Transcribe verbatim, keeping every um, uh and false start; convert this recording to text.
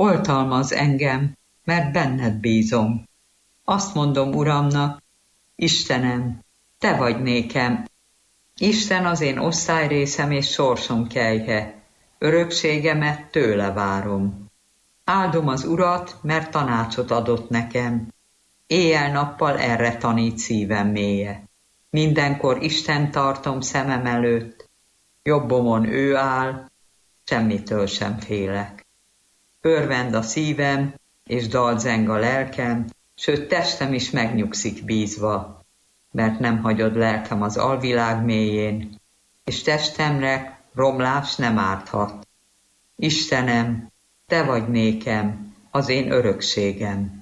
oltalmaz engem, mert benned bízom. Azt mondom Uramnak, Istenem, te vagy nékem. Isten az én osztályrészem és sorsom kelyhe, örökségemet tőle várom. Áldom az Urat, mert tanácsot adott nekem. Éjjel-nappal erre tanít szívem mélye. Mindenkor Isten tartom szemem előtt, jobbomon ő áll, semmitől sem félek. Örvend a szívem, és dal zeng a lelkem, sőt testem is megnyugszik bízva, mert nem hagyod lelkem az alvilág mélyén, és testemre romlás nem árthat. Istenem, te vagy nékem, az én örökségem.